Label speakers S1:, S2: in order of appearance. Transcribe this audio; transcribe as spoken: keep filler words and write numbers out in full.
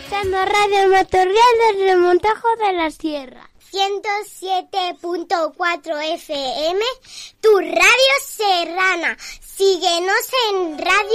S1: escuchando Radio Motorreal del Remontajo de la Sierra.
S2: ciento siete punto cuatro F M, tu radio serrana. Síguenos en Radio